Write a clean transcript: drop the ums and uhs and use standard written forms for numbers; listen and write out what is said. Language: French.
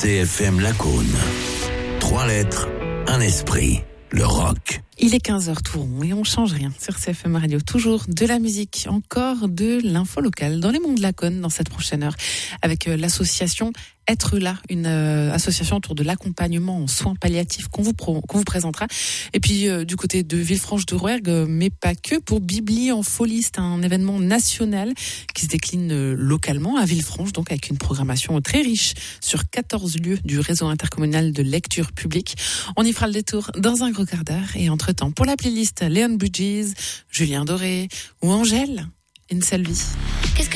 RCFM Lacaune. 3 lettres, un esprit. Le rock. Il est 15h tout rond et on change rien sur CFM Radio. Toujours de la musique, encore de l'info locale dans les monts de Lacaune dans cette prochaine heure avec l'association Être là, une association autour de l'accompagnement en soins palliatifs qu'on vous présentera. Et puis du côté de Villefranche-de-Rouergue, mais pas que, pour Bibli en folie, c'est un événement national qui se décline localement à Villefranche, donc avec une programmation très riche sur 14 lieux du réseau intercommunal de lecture publique. On y fera le détour dans un gros quart d'heure et entre-temps, pour la playlist, Leon Bridges, Julien Doré ou Angèle, une seule vie.